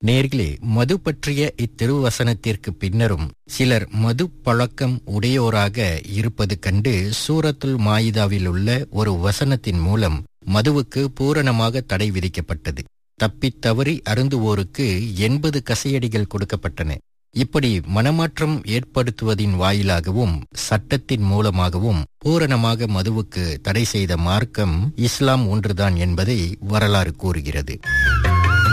நேர்களே, மது பற்றிய இத்திருவசனத்திற்கு பின்னரும் சிலர் மது பழக்கம் உடையோராக இருப்பது கண்டு சூரத்துல் மாயிதாவில் உள்ள ஒரு வசனத்தின் மூலம் மதுவுக்கு பூரணமாக தடை விதிக்கப்பட்டது. தப்பித் தவறி அருந்துவோருக்கு 80 கசையடிகள் கொடுக்கப்பட்டன. இப்படி மனமாற்றம் ஏற்படுத்துவதின் வாயிலாகவும் சட்டத்தின் மூலமாகவும் பூரணமாக மதுவுக்கு தடை செய்த மார்க்கம் இஸ்லாம் ஒன்றுதான் என்பதை வரலாறு கூறுகிறது.